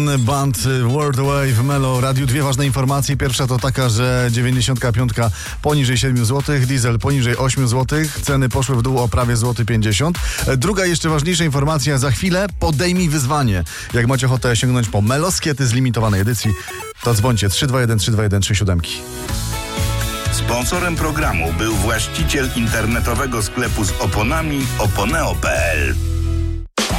Band World Away w Melo Radiu. Dwie ważne informacje. Pierwsza to taka, że 95 poniżej 7 zł, diesel poniżej 8 zł. Ceny poszły w dół o prawie złoty 50. Druga jeszcze ważniejsza informacja. Za chwilę podejmij wyzwanie. Jak macie ochotę sięgnąć po Meloskiety z limitowanej edycji, to dzwońcie 321 321 37. Sponsorem programu był właściciel internetowego sklepu z oponami oponeo.pl.